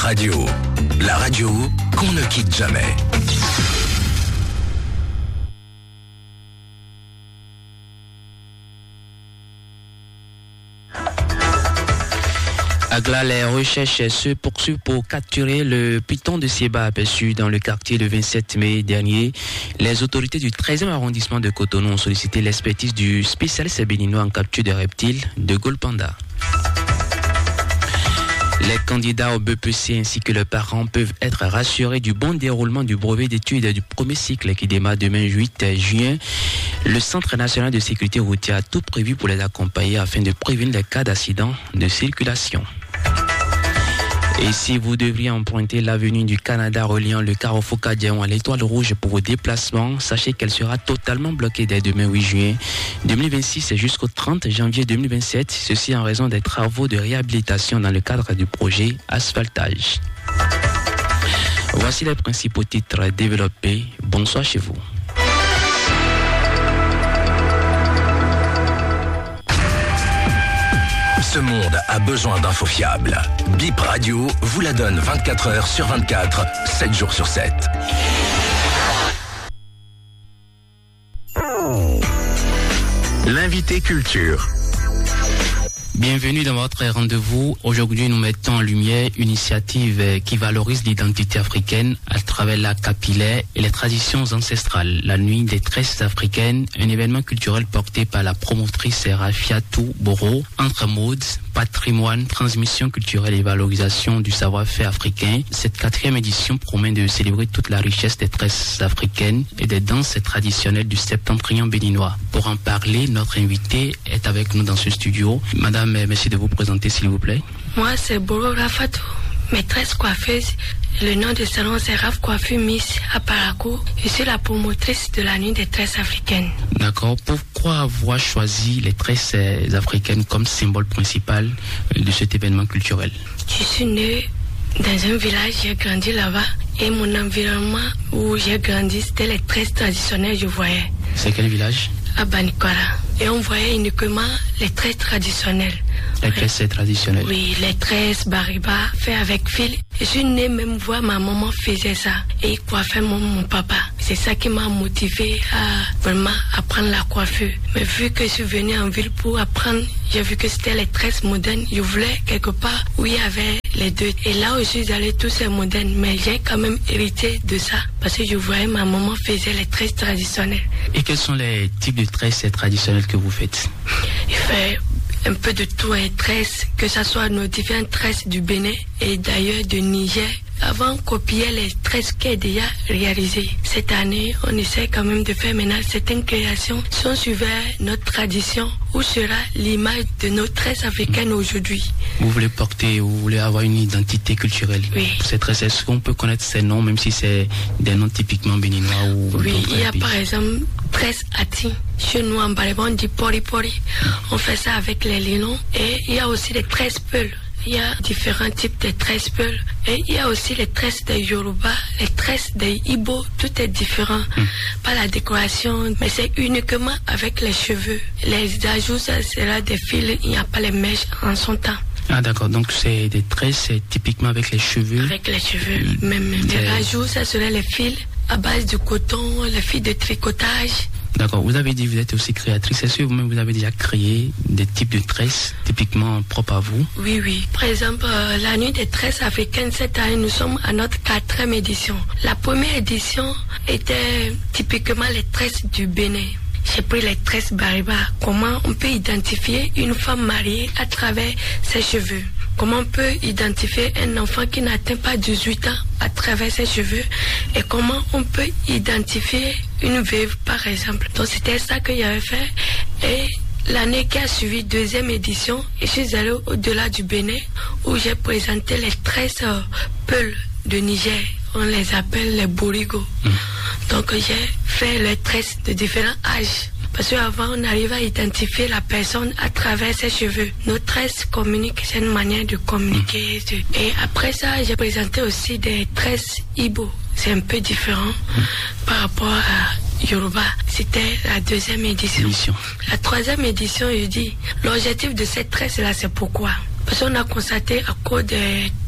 Radio, la radio qu'on ne quitte jamais. Agla, les recherches se poursuivent pour capturer le python de Sieba aperçu dans le quartier le 27 mai dernier. Les autorités du 13e arrondissement de Cotonou ont sollicité l'expertise du spécialiste béninois en capture de reptiles de Golpanda. Les candidats au BPC ainsi que leurs parents peuvent être rassurés du bon déroulement du brevet d'études du premier cycle qui démarre demain 8 juin. Le Centre national de sécurité routière a tout prévu pour les accompagner afin de prévenir les cas d'accident de circulation. Et si vous devriez emprunter l'avenue du Canada reliant le carrefour Cadillac à l'Étoile Rouge pour vos déplacements, sachez qu'elle sera totalement bloquée dès demain 8 juin 2026 jusqu'au 30 janvier 2027. Ceci en raison des travaux de réhabilitation dans le cadre du projet Asphaltage. Voici les principaux titres développés. Bonsoir chez vous. Ce monde a besoin d'infos fiables. Bip Radio vous la donne 24 heures sur 24, 7 jours sur 7. L'invité culture. Bienvenue dans votre rendez-vous. Aujourd'hui, nous mettons en lumière une initiative qui valorise l'identité africaine à travers l'art capillaire et les traditions ancestrales. La nuit des tresses africaines, un événement culturel porté par la promotrice Rafiatou Boro, entre mode, patrimoine, transmission culturelle et valorisation du savoir-faire africain. Cette 4e édition promet de célébrer toute la richesse des tresses africaines et des danses traditionnelles du septentrion béninois. Pour en parler, notre invité est avec nous dans ce studio. Madame, merci de vous présenter s'il vous plaît. Moi c'est Boro Rafatou, maîtresse coiffeuse. Le nom de salon c'est Raf Coiffure Miss à Parakou. Je suis la promotrice de la nuit des tresses africaines. D'accord. Pourquoi avoir choisi les tresses africaines comme symbole principal de cet événement culturel? Je suis née dans un village, j'ai grandi là-bas. Et mon environnement où j'ai grandi, c'était les tresses traditionnelles que je voyais. C'est quel village? À Banikwara. Et on voyait uniquement les tresses traditionnelles. Les tresses traditionnelles? Oui, les tresses bariba, fait avec fil. Je suis née même voir ma maman faisait ça. Et coiffait mon papa. C'est ça qui m'a motivée à vraiment apprendre la coiffure. Mais vu que je suis venue en ville pour apprendre, j'ai vu que c'était les tresses modernes. Je voulais quelque part où il y avait les deux. Et là où je suis allée, tout c'est moderne. Mais j'ai quand même hérité de ça. Parce que je voyais ma maman faisait les tresses traditionnelles. Et quels sont les types de tresses traditionnelles que vous faites? Il fait un peu de tout, les tresses, que ce soit nos différentes tresses du Bénin et d'ailleurs de Niger. Avant, on copiait les tresses qui est déjà réalisées. Cette année, on essaie quand même de faire maintenant certaines créations. Si on suivait notre tradition, où sera l'image de nos tresses africaines aujourd'hui? Vous voulez porter, vous voulez avoir une identité culturelle? Oui. Pour ces tresses, est-ce qu'on peut connaître ces noms, même si c'est des noms typiquement béninois ou... Oui, il y a par exemple tresse Ati. Chez nous, en Balébon, on dit pori pori. On fait ça avec les linons. Et il y a aussi les tresses peuls. Il y a différents types de tresses peuls. Et il y a aussi les tresses des Yoruba, les tresses des Ibo, tout est différent. Pas la décoration, mais c'est uniquement avec les cheveux. Les ajouts, ça sera des fils, il n'y a pas les mèches en son temps. Ah d'accord, donc c'est des tresses typiquement avec les cheveux. Avec les cheveux, même les ajouts, ça serait les fils à base de coton, les fils de tricotage. D'accord, vous avez dit que vous êtes aussi créatrice. Est-ce que vous-même vous avez déjà créé des types de tresses typiquement propres à vous? Oui, oui. Par exemple, la nuit des tresses africaines, cette année, nous sommes à notre 4e édition. La première édition était typiquement les tresses du Bénin. J'ai pris les tresses bariba. Comment on peut identifier une femme mariée à travers ses cheveux? Comment on peut identifier un enfant qui n'atteint pas 18 ans à travers ses cheveux? Et comment on peut identifier une veuve, par exemple? Donc c'était ça que j'avais fait. Et l'année qui a suivi, 2e édition, je suis allée au-delà du Bénin où j'ai présenté les tresses peuls de Niger. On les appelle les bourigos. Donc j'ai fait les tresses de différents âges. Parce qu'avant, on arrive à identifier la personne à travers ses cheveux. Nos tresses communiquent, c'est une manière de communiquer. Et après ça, j'ai présenté aussi des tresses Ibo. C'est un peu différent par rapport à Yoruba. C'était la 2e édition. La 3e édition, je dis, l'objectif de cette tresse-là, c'est pourquoi? Parce qu'on a constaté à cause des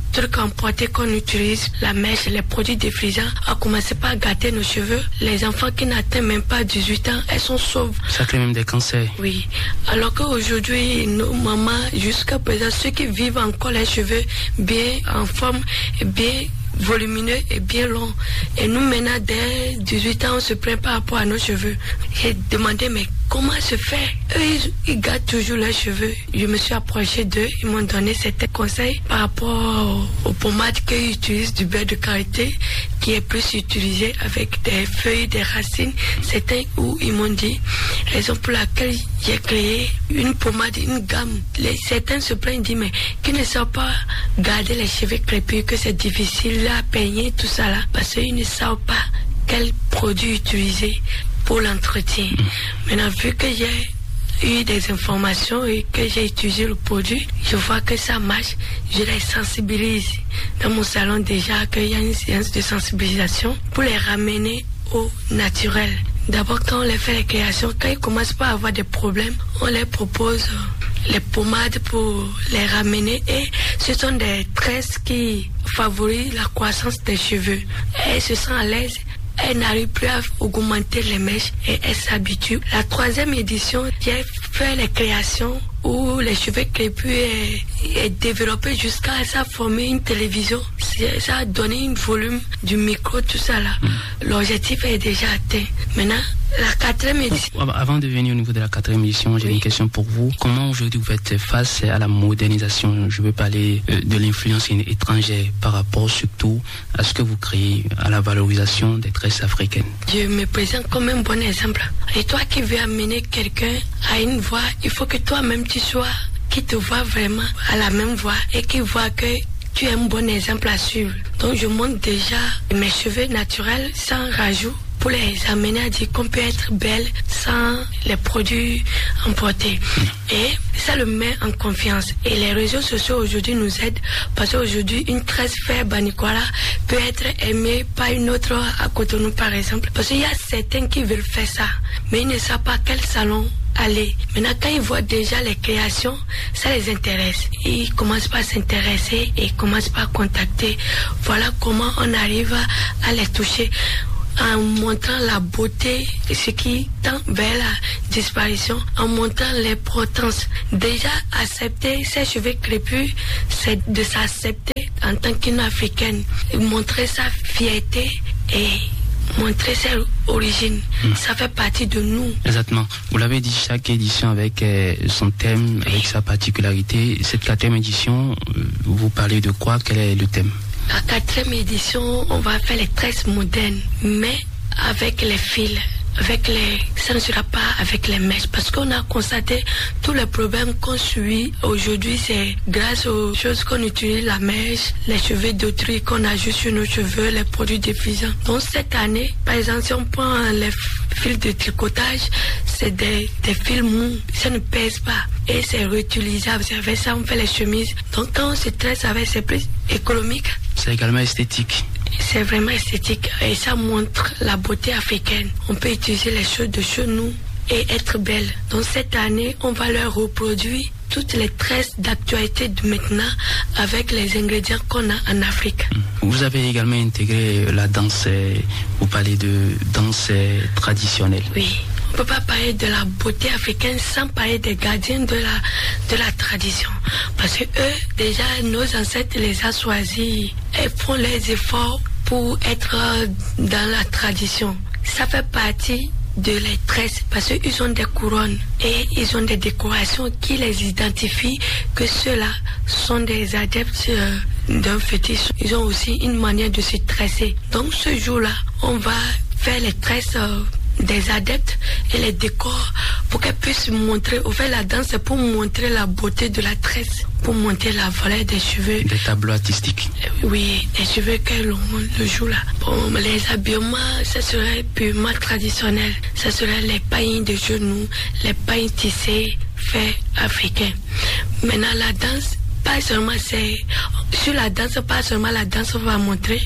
trucs emportés qu'on utilise, la mèche, les produits défrisants, a commencé par gâter nos cheveux. Les enfants qui n'atteignent même pas 18 ans, elles sont sauves. Ça crée même des cancers. Oui. Alors qu'aujourd'hui, nos mamans, jusqu'à présent, ceux qui vivent encore les cheveux bien en forme et bien volumineux et bien long. Et nous, maintenant, dès 18 ans, on se plaint par rapport à nos cheveux. J'ai demandé, mais comment se fait? Eux, ils gardent toujours leurs cheveux. Je me suis approchée d'eux, ils m'ont donné certains conseils par rapport aux pommades qu'ils utilisent, du beurre de karité, qui est plus utilisé avec des feuilles, des racines. Certains où ils m'ont dit, raison pour laquelle j'ai créé une pommade, une gamme. Certains se plaignent, disent, mais qui ne savent pas garder les cheveux crépus, que c'est difficile à peigner, tout ça là, parce qu'ils ne savent pas quel produit utiliser pour l'entretien. Maintenant, vu que j'ai eu des informations et que j'ai utilisé le produit, je vois que ça marche, je les sensibilise. Dans mon salon déjà, qu'il y a une séance de sensibilisation pour les ramener au naturel. D'abord, quand on les fait les créations, quand ils commencent pas à avoir des problèmes, on les propose les pommades pour les ramener, et ce sont des tresses qui favorisent la croissance des cheveux. Elles se sentent à l'aise, elles n'arrivent plus à augmenter les mèches et elles s'habituent. La 3e édition, j'ai fait les créations où les cheveux crépus est développé jusqu'à ça former une télévision. Ça a donné un volume du micro, tout ça là. L'objectif est déjà atteint. Maintenant, la 4e édition. Avant de venir au niveau de la 4e édition, j'ai une question pour vous. Comment aujourd'hui vous faites face à la modernisation? Je veux parler de l'influence étrangère par rapport surtout à ce que vous créez, à la valorisation des tresses africaines. Je me présente comme un bon exemple. Et toi qui veux amener quelqu'un à une voie, il faut que toi-même tu sois, qui te voit vraiment à la même voie et qui voit que tu es un bon exemple à suivre. Donc je montre déjà mes cheveux naturels sans rajout pour les amener à dire qu'on peut être belle sans les produits importés. Et ça le met en confiance. Et les réseaux sociaux aujourd'hui nous aident, parce qu'aujourd'hui une tresse faite Banikwara peut être aimée par une autre à Cotonou par exemple. Parce qu'il y a certains qui veulent faire ça, mais ils ne savent pas quel salon aller. Maintenant, quand ils voient déjà les créations, ça les intéresse. Ils commencent par s'intéresser et commencent par contacter. Voilà comment on arrive à les toucher, en montrant la beauté, ce qui tend vers la disparition, en montrant l'importance. Déjà, accepter ses cheveux crépus, c'est de s'accepter en tant qu'une Africaine, montrer sa fierté et montrer ses origines. Ça fait partie de nous. Exactement. Vous l'avez dit, chaque édition avec son thème, avec sa particularité. Cette 4e édition, vous parlez de quoi? Quel est le thème? La 4e édition, on va faire les tresses modernes, mais avec les fils, ça ne sera pas avec les mèches, parce qu'on a constaté tous les problèmes qu'on suit aujourd'hui, c'est grâce aux choses qu'on utilise, la mèche, les cheveux d'autrui qu'on ajoute sur nos cheveux, les produits défrisants. Donc cette année, par exemple, si on prend les fils de tricotage, c'est des fils mous, ça ne pèse pas et c'est réutilisable. C'est avec ça on fait les chemises. Donc quand on se tresse avec, c'est plus économique. C'est également esthétique. C'est vraiment esthétique et ça montre la beauté africaine. On peut utiliser les choses de chez nous et être belle. Donc cette année, on va leur reproduire toutes les tresses d'actualité de maintenant avec les ingrédients qu'on a en Afrique. Vous avez également intégré la danse, vous parlez de danse traditionnelle. Oui. On ne peut pas parler de la beauté africaine sans parler des gardiens de la tradition. Parce que eux, déjà, nos ancêtres les ont choisis et font les efforts pour être dans la tradition. Ça fait partie de les tresses parce qu'ils ont des couronnes et ils ont des décorations qui les identifient que ceux-là sont des adeptes d'un fétiche. Ils ont aussi une manière de se tresser. Donc ce jour-là, on va faire les tresses des adeptes et les décors pour qu'elles puissent montrer, au fait la danse c'est pour montrer la beauté de la tresse, pour montrer la valeur des cheveux. Des tableaux artistiques. Oui, les cheveux qu'elles ont le jour là. Bon, les habillements, ça serait purement traditionnel. Ça serait les pailles de genoux, les pailles tissées, faits africains. Maintenant la danse, pas seulement c'est sur la danse, pas seulement la danse on va montrer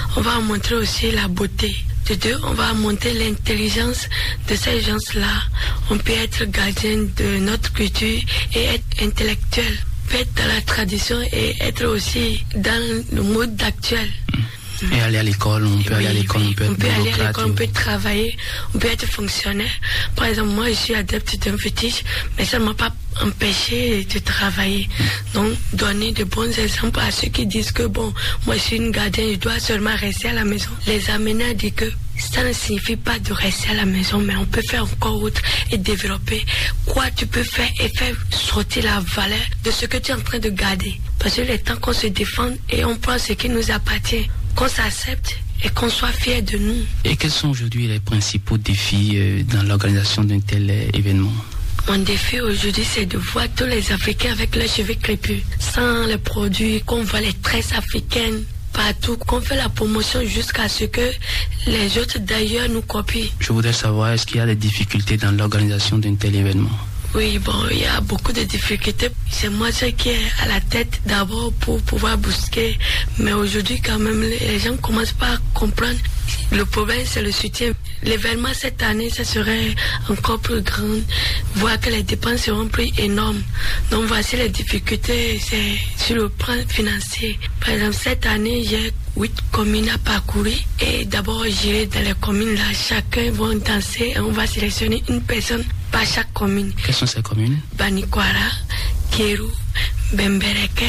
aussi la beauté. De deux, on va monter l'intelligence de ces gens-là. On peut être gardien de notre culture et être intellectuel. peut être dans la tradition et être aussi dans le mode actuel. Et aller à l'école, on peut aller à l'école, on peut être aller à l'école, on peut travailler, on peut être fonctionnaire. Par exemple, moi, je suis adepte d'un fétiche, mais ça ne m'a pas empêché de travailler. Donc, donner de bons exemples à ceux qui disent que, bon, moi, je suis une gardienne, je dois seulement rester à la maison. Les amener à dire que ça ne signifie pas de rester à la maison, mais on peut faire encore autre et développer quoi tu peux faire et faire sortir la valeur de ce que tu es en train de garder. Parce que le temps qu'on se défende et on prend ce qui nous appartient, qu'on s'accepte et qu'on soit fiers de nous. Et quels sont aujourd'hui les principaux défis dans l'organisation d'un tel événement? Mon défi aujourd'hui, c'est de voir tous les Africains avec leurs cheveux crépus, sans les produits, qu'on voit les tresses africaines partout, qu'on fait la promotion jusqu'à ce que les autres d'ailleurs nous copient. Je voudrais savoir, est-ce qu'il y a des difficultés dans l'organisation d'un tel événement? Oui, bon, il y a beaucoup de difficultés. C'est moi ce qui est à la tête d'abord pour pouvoir bousquer. Mais aujourd'hui, quand même, les gens commencent pas à comprendre. Le problème, c'est le soutien. L'événement cette année, ça serait encore plus grand. Voir que les dépenses seront plus énormes. Donc, voici les difficultés, c'est sur le plan financier. Par exemple, cette année, j'ai 8 communes à parcourir. Et d'abord, j'irai dans les communes là. Chacun va danser et on va sélectionner une personne par chaque commune. Quelles sont ces communes? Banikwara, Kéru, Bembereke,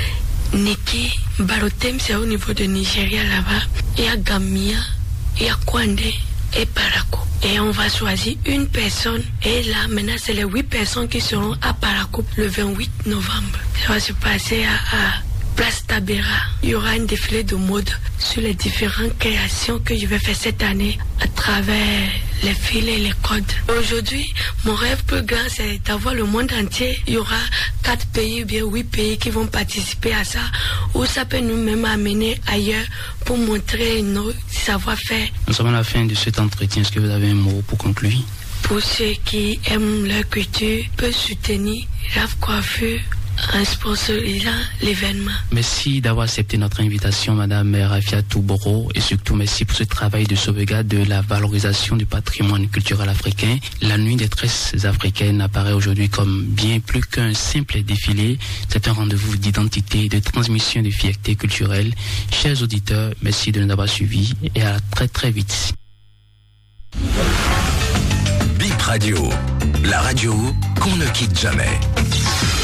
Niki, Barotem, c'est au niveau de Nigeria là-bas. Il y a Gamia, il y a Kwande et Parako. Et on va choisir une personne. Et là, maintenant, c'est les 8 personnes qui seront à Parako le 28 novembre. Ça va se passer à Place Tabera. Il y aura un défilé de mode sur les différentes créations que je vais faire cette année à travers les fils et les codes. Aujourd'hui, mon rêve plus grand, c'est d'avoir le monde entier. Il y aura 4 pays ou bien 8 pays qui vont participer à ça, ou ça peut nous même amener ailleurs pour montrer nos savoir-faire. Nous sommes à la fin de cet entretien. Est-ce que vous avez un mot pour conclure? Pour ceux qui aiment leur culture, peuvent soutenir Raf Coiffure en sponsorisant l'événement. Merci d'avoir accepté notre invitation, Madame Rafiatou Boro, et surtout merci pour ce travail de sauvegarde de la valorisation du patrimoine culturel africain. La nuit des tresses africaines apparaît aujourd'hui comme bien plus qu'un simple défilé. C'est un rendez-vous d'identité et de transmission de fierté culturelle. Chers auditeurs, merci de nous avoir suivis et à très très vite. Bip Radio, la radio qu'on ne quitte jamais.